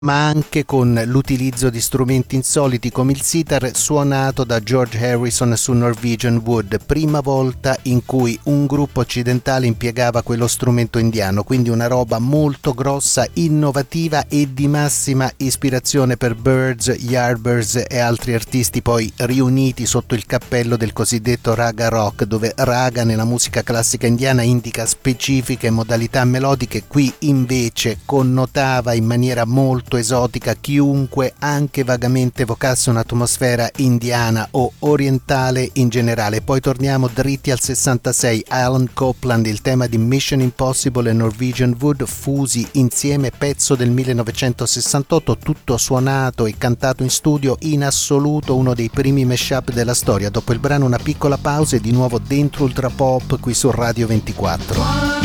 ma anche con l'utilizzo di strumenti insoliti come il sitar suonato da George Harrison su Norwegian Wood, prima volta in cui un gruppo occidentale impiegava quello strumento indiano, quindi una roba molto grossa, innovativa e di massima ispirazione per Byrds, Yardbirds e altri artisti poi riuniti sotto il cappello del cosiddetto raga rock, dove raga nella musica classica indiana indica specifiche modalità melodiche, qui invece connotava in maniera molto esotica chiunque anche vagamente evocasse un'atmosfera indiana o orientale in generale. Poi torniamo dritti al 66, Alan Copland, il tema di Mission Impossible e Norwegian Wood fusi insieme, pezzo del 1968, tutto suonato e cantato in studio, in assoluto uno dei primi mashup della storia. Dopo il brano una piccola pausa e di nuovo dentro Ultra Pop qui su Radio 24.